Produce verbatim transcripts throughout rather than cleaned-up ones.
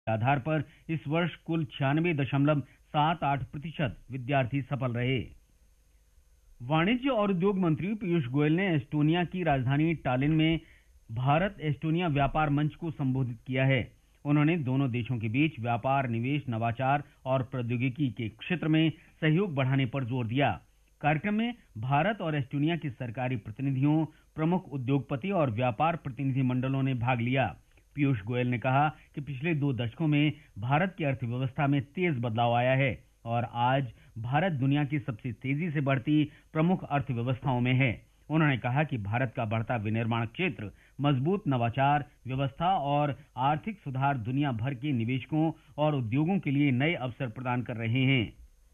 आधार पर इस वर्ष कुल छियानवे दशमलव सात आठ प्रतिशत विद्यार्थी सफल रहे। वाणिज्य और उद्योग मंत्री पीयूष गोयल ने एस्टोनिया की राजधानी टालिन में भारत एस्टोनिया व्यापार मंच को संबोधित किया है। उन्होंने दोनों देशों के बीच व्यापार, निवेश, नवाचार और प्रौद्योगिकी के क्षेत्र में सहयोग बढ़ाने पर जोर दिया। कार्यक्रम में भारत और एस्टोनिया के सरकारी प्रतिनिधियों, प्रमुख उद्योगपति और व्यापार प्रतिनिधि मंडलों ने भाग लिया। पीयूष गोयल ने कहा कि पिछले दो दशकों में भारत की अर्थव्यवस्था में तेज बदलाव आया है और आज भारत दुनिया की सबसे तेजी से बढ़ती प्रमुख अर्थव्यवस्थाओं में है। उन्होंने कहा कि भारत का बढ़ता विनिर्माण क्षेत्र, मजबूत नवाचार व्यवस्था और आर्थिक सुधार दुनिया भर के निवेशकों और उद्योगों के लिए नए अवसर प्रदान कर रहे हैं।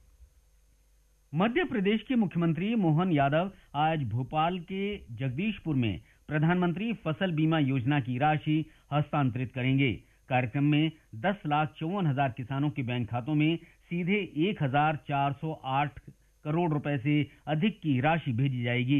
मध्य प्रदेश के मुख्यमंत्री मोहन यादव आज भोपाल के जगदीशपुर में प्रधानमंत्री फसल बीमा योजना की राशि हस्तांतरित करेंगे। कार्यक्रम में दस लाख चौवन हजार किसानों के बैंक खातों में सीधे एक हजार चार सौ आठ करोड़ रुपए से अधिक की राशि भेजी जाएगी।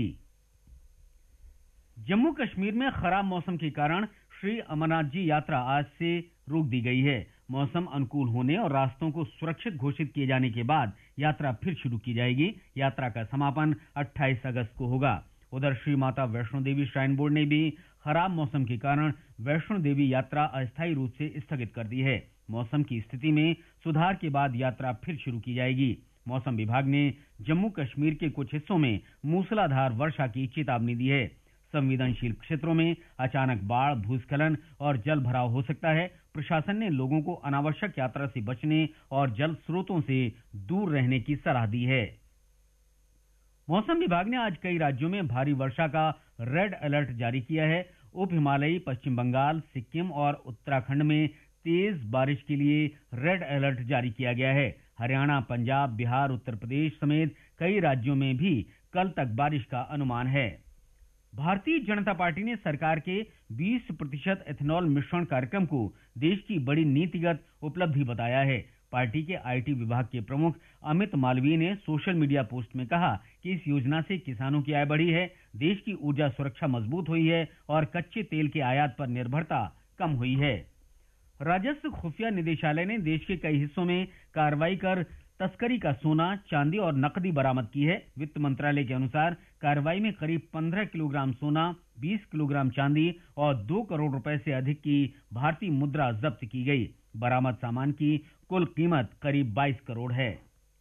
जम्मू कश्मीर में खराब मौसम के कारण श्री अमरनाथ जी यात्रा आज से रोक दी गई है। मौसम अनुकूल होने और रास्तों को सुरक्षित घोषित किए जाने के बाद यात्रा फिर शुरू की जाएगी। यात्रा का समापन अट्ठाईस अगस्त को होगा। उधर श्री माता वैष्णो देवी श्राइन बोर्ड ने भी खराब मौसम के कारण वैष्णो देवी यात्रा अस्थायी रूप से स्थगित कर दी है। मौसम की स्थिति में सुधार के बाद यात्रा फिर शुरू की जाएगी। मौसम विभाग ने जम्मू कश्मीर के कुछ हिस्सों में मूसलाधार वर्षा की चेतावनी दी है। संवेदनशील क्षेत्रों में अचानक बाढ़, भूस्खलन और जल भराव हो सकता है। प्रशासन ने लोगों को अनावश्यक यात्रा से बचने और जल स्रोतों से दूर रहने की सलाह दी है। मौसम विभाग ने आज कई राज्यों में भारी वर्षा का रेड अलर्ट जारी किया है। उप हिमालयी पश्चिम बंगाल, सिक्किम और उत्तराखंड में तेज बारिश के लिए रेड अलर्ट जारी किया गया है। हरियाणा, पंजाब, बिहार, उत्तर प्रदेश समेत कई राज्यों में भी कल तक बारिश का अनुमान है। भारतीय जनता पार्टी ने सरकार के बीस प्रतिशत एथेनॉल मिश्रण कार्यक्रम को देश की बड़ी नीतिगत उपलब्धि बताया है। पार्टी के आईटी विभाग के प्रमुख अमित मालवीय ने सोशल मीडिया पोस्ट में कहा कि इस योजना से किसानों की आय बढ़ी है, देश की ऊर्जा सुरक्षा मजबूत हुई है और कच्चे तेल के आयात पर निर्भरता कम हुई है। राजस्व खुफिया निदेशालय ने देश के कई हिस्सों में कार्रवाई कर तस्करी का सोना, चांदी और नकदी बरामद की है। वित्त मंत्रालय के अनुसार कार्रवाई में करीब पंद्रह किलोग्राम सोना, बीस किलोग्राम चांदी और दो करोड़ रुपए से अधिक की भारतीय मुद्रा जब्त की गई। बरामद सामान की कुल कीमत करीब बाईस करोड़ है।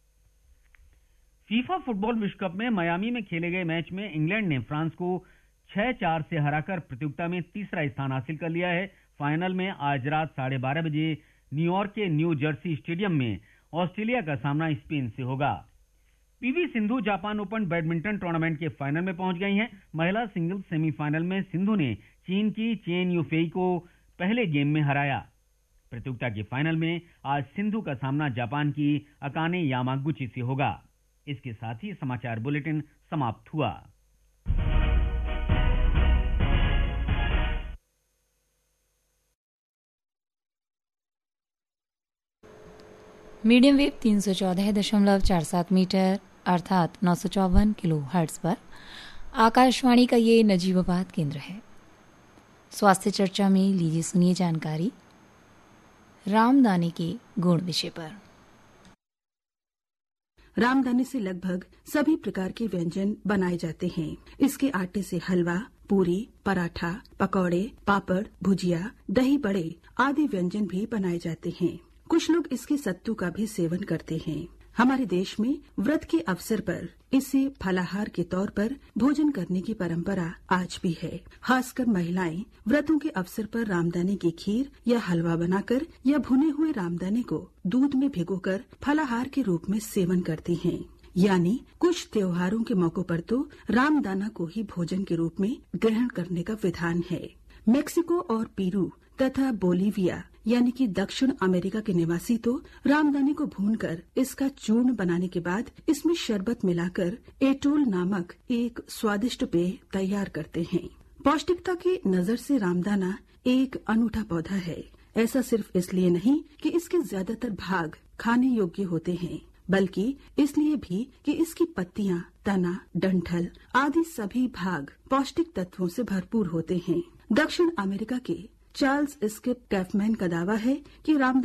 फीफा फुटबॉल विश्व कप में मियामी में खेले गए मैच में इंग्लैंड ने फ्रांस को छह चार से हराकर प्रतियोगिता में तीसरा स्थान हासिल कर लिया है। फाइनल में आज रात साढ़े बारह बजे न्यूयॉर्क के न्यू जर्सी स्टेडियम में ऑस्ट्रेलिया का सामना स्पेन से होगा। PV Sindhu Japan open badminton tournament के फाइनल में पहुंच गई हैं। महिला सिंगल्स सेमीफाइनल में सिंधु ने चीन की चेन यूफेई को पहले गेम में हराया। प्रतियोगिता के फाइनल में आज सिंधु का सामना जापान की अकाने यामागुची से होगा। इसके साथ ही समाचार बुलेटिन समाप्त हुआ। मीडियम वेव तीन सौ चौदह दशमलव चार सात मीटर अर्थात नौ सौ चौवन किलो हर्ट्ज पर आकाशवाणी का ये नजीबाबाद केंद्र है। स्वास्थ्य चर्चा में लीजिए सुनिए जानकारी रामदाने के गुण विषय पर। रामदाने से लगभग सभी प्रकार के व्यंजन बनाए जाते हैं। इसके आटे से हलवा, पूरी, पराठा, पकौड़े, पापड़, भुजिया, दही बड़े आदि व्यंजन भी बनाए जाते हैं। कुछ लोग इसके सत्तू का भी सेवन करते हैं। हमारे देश में व्रत के अवसर पर इसे फलाहार के तौर पर भोजन करने की परंपरा आज भी है। खासकर महिलाएं व्रतों के अवसर पर रामदाने की खीर या हलवा बनाकर या भुने हुए रामदाने को दूध में भिगोकर फलाहार के रूप में सेवन करती हैं। यानी कुछ त्योहारों के मौकों पर तो रामदाना को ही भोजन के रूप में ग्रहण करने का विधान है। मेक्सिको और पेरू तथा बोलीविया यानी कि दक्षिण अमेरिका के निवासी तो रामदाने को भूनकर इसका चूर्ण बनाने के बाद इसमें शरबत मिलाकर एटोल नामक एक स्वादिष्ट पेय तैयार करते हैं। पौष्टिकता की नजर से रामदाना एक अनूठा पौधा है। ऐसा सिर्फ इसलिए नहीं कि इसके ज्यादातर भाग खाने योग्य होते हैं, बल्कि इसलिए भी कि इसकी पत्तियां, तना, डंठल आदि सभी भाग पौष्टिक तत्वों से भरपूर होते हैं। दक्षिण अमेरिका के चार्ल्स स्किप कैफमैन का दावा है कि रामदाना